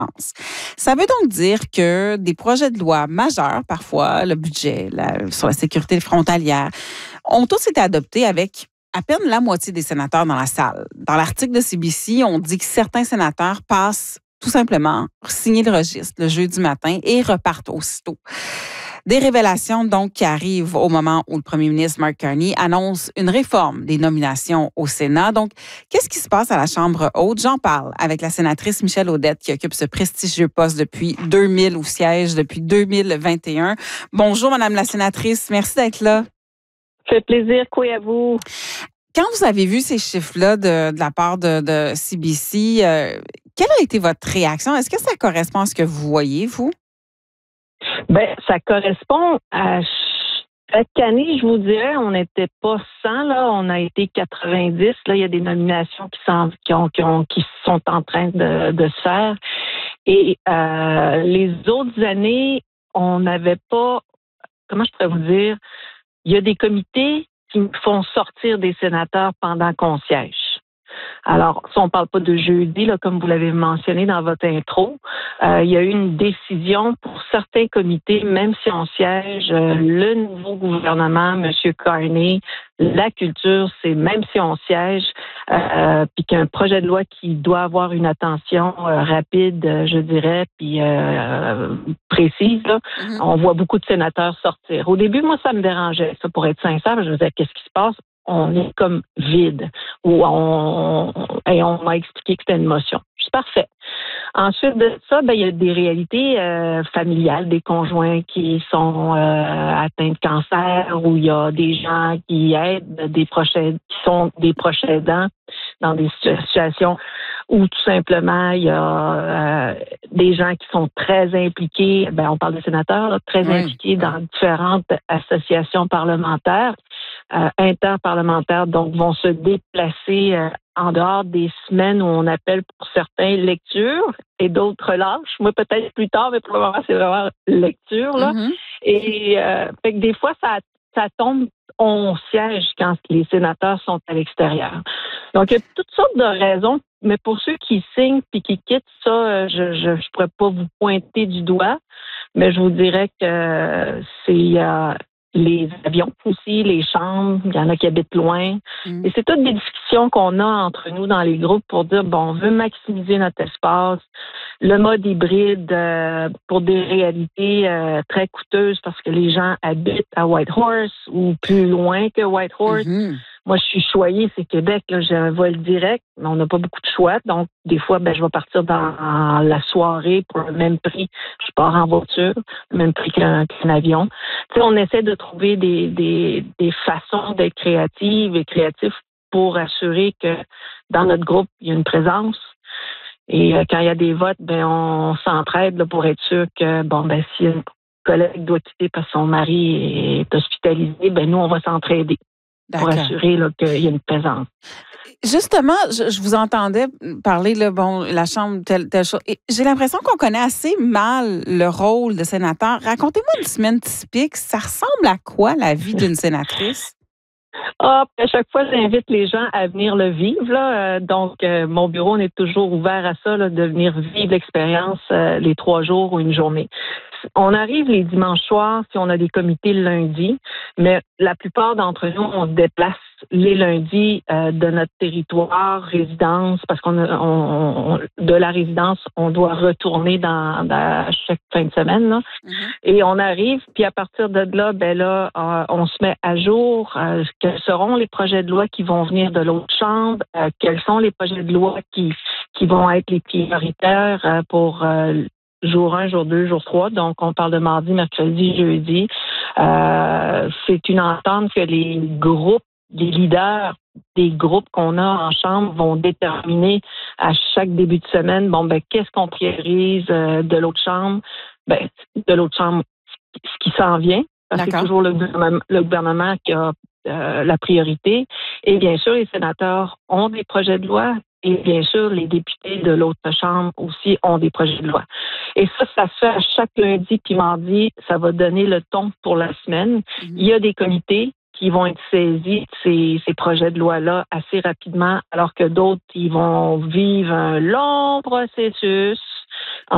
Ça veut donc dire que des projets de loi majeurs, parfois, le budget, sur la sécurité frontalière, ont tous été adoptés avec à peine la moitié des sénateurs dans la salle. Dans l'article de CBC, on dit que certains sénateurs passent tout simplement signer le registre le jeudi matin et repartent aussitôt. Des révélations donc qui arrivent au moment où le premier ministre Mark Carney annonce une réforme des nominations au Sénat. Donc, qu'est-ce qui se passe à la Chambre haute? J'en parle avec la sénatrice Michèle Audette qui occupe ce prestigieux poste depuis 2000 au siège depuis 2021. Bonjour, Madame la sénatrice. Merci d'être là. Ça fait plaisir. Quoi à vous? Quand vous avez vu ces chiffres-là de la part de CBC, quelle a été votre réaction? Est-ce que ça correspond à ce que vous voyez, vous? Bien, ça correspond à chaque année, je vous dirais, on n'était pas 100, là, on a été 90. Là, il y a des nominations qui sont en train de se faire. Et les autres années, on n'avait pas, comment je pourrais vous dire, il y a des comités qui font sortir des sénateurs pendant qu'on siège. Alors, si on ne parle pas de jeudi, là, comme vous l'avez mentionné dans votre intro, il y a eu une décision pour certains comités, même si on siège, le nouveau gouvernement, M. Carney, la culture, c'est même si on siège, puis qu'un projet de loi qui doit avoir une attention rapide, je dirais, puis précise, là, on voit beaucoup de sénateurs sortir. Au début, moi, ça me dérangeait, ça, pour être sincère. Je me disais, qu'est-ce qui se passe? On est comme vide. Ou on m'a expliqué que c'était une motion. C'est parfait. Ensuite de ça, il y a des réalités familiales, des conjoints qui sont atteints de cancer, ou il y a des gens qui aident qui sont des proches aidants dans des situations où tout simplement il y a des gens qui sont très impliqués, on parle de sénateurs, là, très impliqués dans différentes associations parlementaires, interparlementaires, donc vont se déplacer en dehors des semaines où on appelle pour certains lecture et d'autres relâches. Moi, peut-être plus tard, mais pour le moment, c'est vraiment lecture, là. Et fait que des fois, ça tombe, on siège quand les sénateurs sont à l'extérieur. Donc, il y a toutes sortes de raisons, mais pour ceux qui signent puis qui quittent, ça, je pourrais pas vous pointer du doigt, mais je vous dirais que c'est les avions aussi, les chambres, il y en a qui habitent loin. Et c'est toutes des discussions qu'on a entre nous dans les groupes pour dire, on veut maximiser notre espace. Le mode hybride pour des réalités très coûteuses parce que les gens habitent à Whitehorse ou plus loin que Whitehorse. Moi, je suis choyée, c'est Québec, là, j'ai un vol direct, mais on n'a pas beaucoup de choix. Donc, des fois, je vais partir dans la soirée pour le même prix. Je pars en voiture, le même prix qu'un avion. Tu sais, on essaie de trouver des façons d'être créatives et créatifs pour assurer que dans notre groupe, il y a une présence. Et quand il y a des votes, on s'entraide là, pour être sûr que, si une collègue doit quitter parce que son mari est hospitalisé, nous, on va s'entraider. Pour assurer là, qu'il y a une présence. Justement, je vous entendais parler, là, la Chambre, telle chose. Et j'ai l'impression qu'on connaît assez mal le rôle de sénateur. Racontez-moi une semaine typique. Ça ressemble à quoi, la vie d'une sénatrice? À chaque fois, j'invite les gens à venir le vivre. Là. Donc, mon bureau, on est toujours ouvert à ça, là, de venir vivre l'expérience les 3 jours ou une journée. On arrive les dimanches soirs si on a des comités le lundi, mais la plupart d'entre nous, on se déplace les lundis de notre territoire, résidence, parce de la résidence, on doit retourner dans chaque fin de semaine. Là. Et on arrive, puis à partir de là, on se met à jour. Quels seront les projets de loi qui vont venir de l'autre chambre? Quels sont les projets de loi qui vont être les prioritaires pour jour 1, jour 2, jour 3. Donc, on parle de mardi, mercredi, jeudi. C'est une entente que les leaders des groupes qu'on a en chambre vont déterminer à chaque début de semaine, qu'est-ce qu'on priorise de l'autre chambre? De l'autre chambre, ce qui s'en vient. Parce que c'est toujours le gouvernement qui a la priorité. Et bien sûr, les sénateurs ont des projets de loi. Et bien sûr, les députés de l'autre chambre aussi ont des projets de loi. Et ça se fait à chaque lundi puis mardi. Ça va donner le ton pour la semaine. Il y a des comités qui vont être saisis de ces projets de loi-là assez rapidement, alors que d'autres, ils vont vivre un long processus